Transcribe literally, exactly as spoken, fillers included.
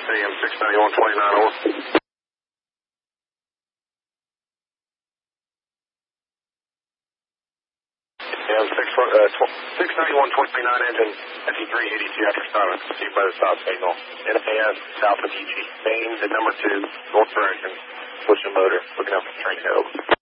A M six ninety-one twenty-nine, over. A M six, uh, six ninety-one twenty-nine, engine fifty-three eighty-two after silence. Received by the south signal. N A S, south of E G. Main, the number two, north direction. Pushing motor. Looking up for train head, over.